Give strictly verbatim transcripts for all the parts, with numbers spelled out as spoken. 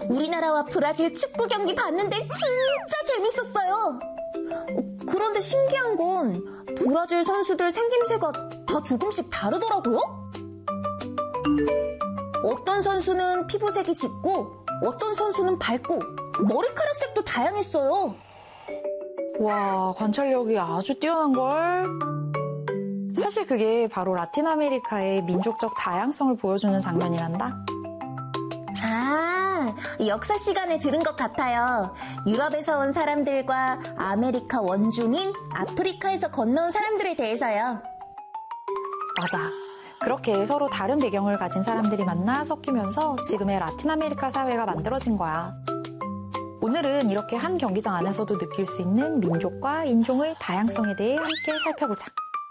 우리나라와 브라질 축구 경기 봤는데 진짜 재밌었어요. 그런데 신기한 건 브라질 선수들 생김새가 다 조금씩 다르더라고요. 어떤 선수는 피부색이 짙고 어떤 선수는 밝고 머리카락 색도 다양했어요. 와, 관찰력이 아주 뛰어난걸. 사실 그게 바로 라틴 아메리카의 민족적 다양성을 보여주는 장면이란다. 아, 역사 시간에 들은 것 같아요. 유럽에서 온 사람들과 아메리카 원주민, 아프리카에서 건너온 사람들에 대해서요. 맞아. 그렇게 서로 다른 배경을 가진 사람들이 만나 섞이면서 지금의 라틴 아메리카 사회가 만들어진 거야. 오늘은 이렇게 한 경기장 안에서도 느낄 수 있는 민족과 인종의 다양성에 대해 함께 살펴보자.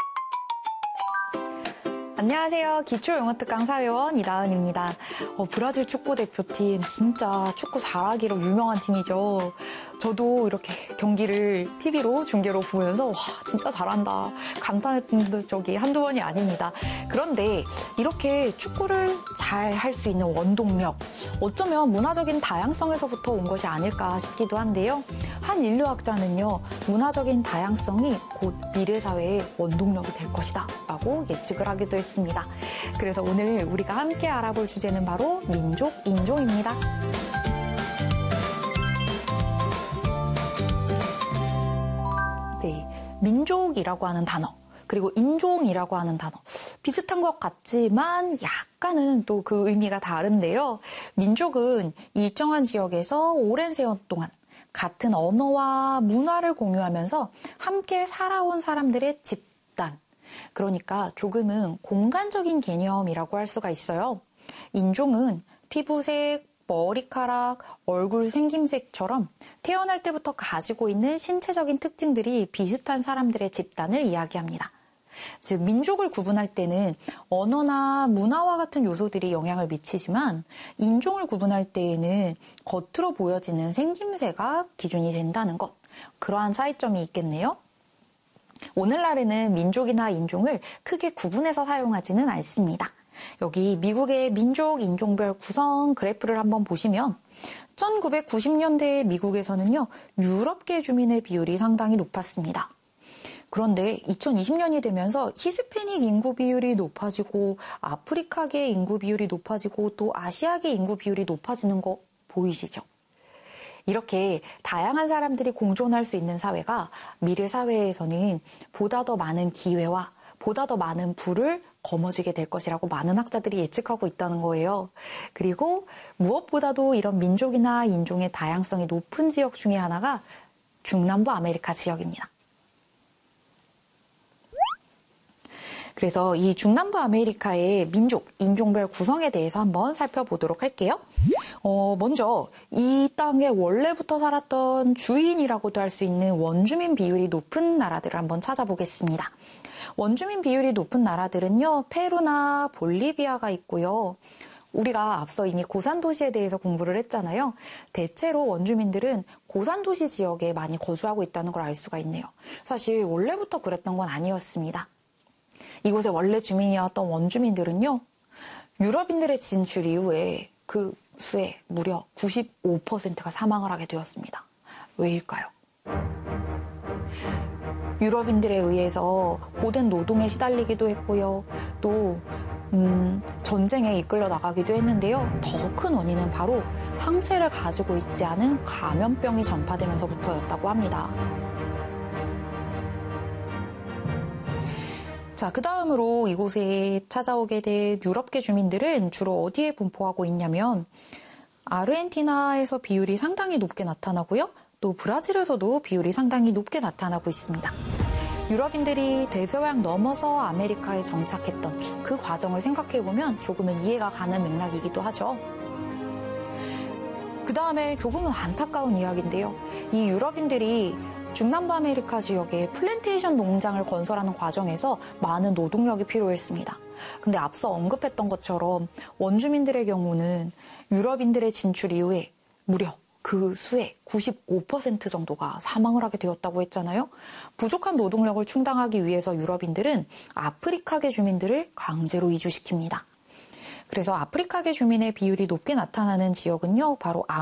안녕하세요. 기초영어특강 사회원 이다은입니다. 어, 브라질 축구대표팀 진짜 축구 잘하기로 유명한 팀이죠. 저도 이렇게 경기를 티비로 중계로 보면서 와 진짜 잘한다 감탄했던 적이 한두 번이 아닙니다. 그런데 이렇게 축구를 잘 할 수 있는 원동력, 어쩌면 문화적인 다양성에서부터 온 것이 아닐까 싶기도 한데요. 한 인류학자는요, 문화적인 다양성이 곧 미래 사회의 원동력이 될 것이다 라고 예측을 하기도 했습니다. 그래서 오늘 우리가 함께 알아볼 주제는 바로 민족, 인종입니다. 네, 민족이라고 하는 단어, 그리고 인종이라고 하는 단어 비슷한 것 같지만 약간은 또 그 의미가 다른데요. 민족은 일정한 지역에서 오랜 세월 동안 같은 언어와 문화를 공유하면서 함께 살아온 사람들의 집단, 그러니까 조금은 공간적인 개념이라고 할 수가 있어요. 인종은 피부색, 머리카락, 얼굴 생김새처럼 태어날 때부터 가지고 있는 신체적인 특징들이 비슷한 사람들의 집단을 이야기합니다. 즉, 민족을 구분할 때는 언어나 문화와 같은 요소들이 영향을 미치지만 인종을 구분할 때에는 겉으로 보여지는 생김새가 기준이 된다는 것, 그러한 차이점이 있겠네요. 오늘날에는 민족이나 인종을 크게 구분해서 사용하지는 않습니다. 여기 미국의 민족, 인종별 구성 그래프를 한번 보시면 천구백구십 년대 미국에서는요, 유럽계 주민의 비율이 상당히 높았습니다. 그런데 이천이십 년이 되면서 히스패닉 인구 비율이 높아지고 아프리카계 인구 비율이 높아지고 또 아시아계 인구 비율이 높아지는 거 보이시죠? 이렇게 다양한 사람들이 공존할 수 있는 사회가 미래 사회에서는 보다 더 많은 기회와 보다 더 많은 부를 거머쥐게 될 것이라고 많은 학자들이 예측하고 있다는 거예요. 그리고 무엇보다도 이런 민족이나 인종의 다양성이 높은 지역 중에 하나가 중남부 아메리카 지역입니다. 그래서 이 중남부 아메리카의 민족, 인종별 구성에 대해서 한번 살펴보도록 할게요. 어, 먼저 이 땅에 원래부터 살았던 주인이라고도 할 수 있는 원주민 비율이 높은 나라들을 한번 찾아보겠습니다. 원주민 비율이 높은 나라들은요, 페루나 볼리비아가 있고요. 우리가 앞서 이미 고산도시에 대해서 공부를 했잖아요. 대체로 원주민들은 고산도시 지역에 많이 거주하고 있다는 걸 알 수가 있네요. 사실 원래부터 그랬던 건 아니었습니다. 이곳의 원래 주민이었던 원주민들은요, 유럽인들의 진출 이후에 그 수의 무려 구십오 퍼센트가 사망을 하게 되었습니다. 왜일까요? 유럽인들에 의해서 고된 노동에 시달리기도 했고요. 또 음, 전쟁에 이끌려 나가기도 했는데요. 더 큰 원인은 바로 항체를 가지고 있지 않은 감염병이 전파되면서부터였다고 합니다. 자, 그 다음으로 이곳에 찾아오게 된 유럽계 주민들은 주로 어디에 분포하고 있냐면 아르헨티나에서 비율이 상당히 높게 나타나고요. 또 브라질에서도 비율이 상당히 높게 나타나고 있습니다. 유럽인들이 대서양 넘어서 아메리카에 정착했던 그 과정을 생각해보면 조금은 이해가 가는 맥락이기도 하죠. 그 다음에 조금은 안타까운 이야기인데요. 이 유럽인들이 중남부 아메리카 지역에 플랜테이션 농장을 건설하는 과정에서 많은 노동력이 필요했습니다. 근데 앞서 언급했던 것처럼 원주민들의 경우는 유럽인들의 진출 이후에 무려 그 수의 구십오 퍼센트 정도가 사망을 하게 되었다고 했잖아요. 부족한 노동력을 충당하기 위해서 유럽인들은 아프리카계 주민들을 강제로 이주시킵니다. 그래서 아프리카계 주민의 비율이 높게 나타나는 지역은요, 바로